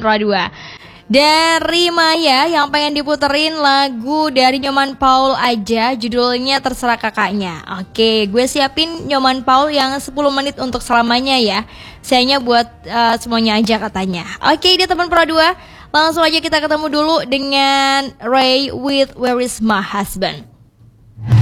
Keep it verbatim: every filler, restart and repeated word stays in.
Pro dua. Dari Maya yang pengen diputerin lagu dari Nyoman Paul aja, judulnya Terserah Kakaknya. Oke, gue siapin Nyoman Paul yang sepuluh menit untuk selamanya ya. Sayangnya buat uh, semuanya aja katanya. Oke, dia teman Pro dua. Langsung aja kita ketemu dulu dengan Ray with Where Is My Husband.